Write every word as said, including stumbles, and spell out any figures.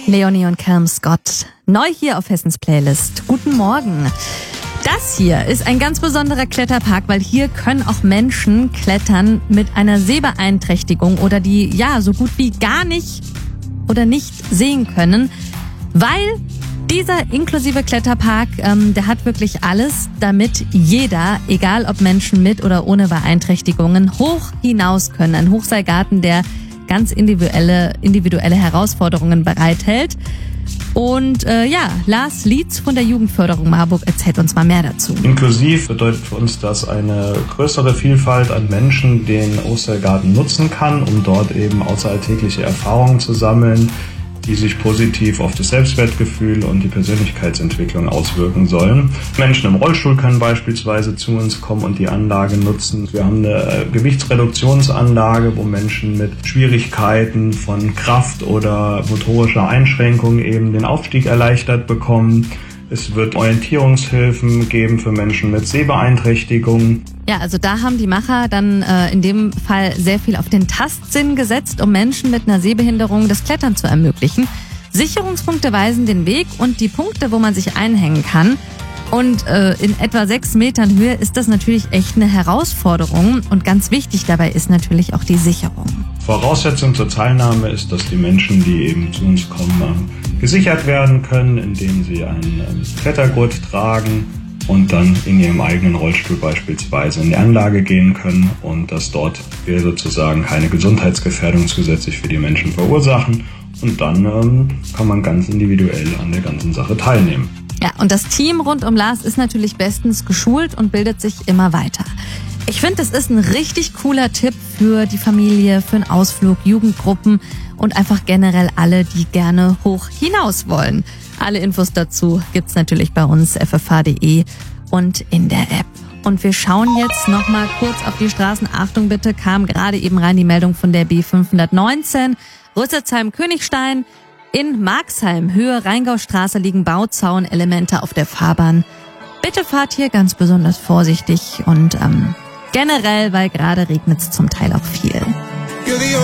Leonie und Calum Scott. Neu hier auf Hessens Playlist. Guten Morgen. Das hier ist ein ganz besonderer Kletterpark, weil hier können auch Menschen klettern mit einer Sehbeeinträchtigung oder die ja so gut wie gar nicht oder nicht sehen können, weil dieser inklusive Kletterpark, ähm, der hat wirklich alles, damit jeder, egal ob Menschen mit oder ohne Beeinträchtigungen, hoch hinaus können. Ein Hochseilgarten, der ganz individuelle, individuelle Herausforderungen bereithält. Und äh, ja, Lars Lietz von der Jugendförderung Marburg erzählt uns mal mehr dazu. Inklusiv bedeutet für uns, dass eine größere Vielfalt an Menschen den Hochseilgarten nutzen kann, um dort eben außeralltägliche Erfahrungen zu sammeln, die sich positiv auf das Selbstwertgefühl und die Persönlichkeitsentwicklung auswirken sollen. Menschen im Rollstuhl können beispielsweise zu uns kommen und die Anlage nutzen. Wir haben eine Gewichtsreduktionsanlage, wo Menschen mit Schwierigkeiten von Kraft oder motorischer Einschränkung eben den Aufstieg erleichtert bekommen. Es wird Orientierungshilfen geben für Menschen mit Sehbeeinträchtigungen. Ja, also da haben die Macher dann äh, in dem Fall sehr viel auf den Tastsinn gesetzt, um Menschen mit einer Sehbehinderung das Klettern zu ermöglichen. Sicherungspunkte weisen den Weg und die Punkte, wo man sich einhängen kann. Und äh, in etwa sechs Metern Höhe ist das natürlich echt eine Herausforderung. Und ganz wichtig dabei ist natürlich auch die Sicherung. Voraussetzung zur Teilnahme ist, dass die Menschen, die eben zu uns kommen, gesichert werden können, indem sie einen Klettergurt tragen und dann in ihrem eigenen Rollstuhl beispielsweise in die Anlage gehen können und dass dort wir sozusagen keine Gesundheitsgefährdung zusätzlich für die Menschen verursachen. Und dann ähm, kann man ganz individuell an der ganzen Sache teilnehmen. Ja, und das Team rund um Lars ist natürlich bestens geschult und bildet sich immer weiter. Ich finde, das ist ein richtig cooler Tipp für die Familie, für einen Ausflug, Jugendgruppen und einfach generell alle, die gerne hoch hinaus wollen. Alle Infos dazu gibt's natürlich bei uns f f h punkt d e und in der App. Und wir schauen jetzt noch mal kurz auf die Straßen. Achtung bitte, kam gerade eben rein die Meldung von der B fünfhundertneunzehn. Rüsselsheim-Königstein. In Marxheim, Höhe Rheingaustraße, liegen Bauzaunelemente auf der Fahrbahn. Bitte fahrt hier ganz besonders vorsichtig und ähm, generell, weil gerade regnet es zum Teil auch viel.